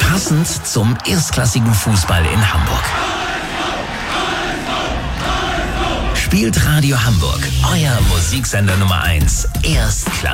Passend zum erstklassigen Fußball in Hamburg. Spielt Radio Hamburg, euer Musiksender Nummer 1, Erstklassig.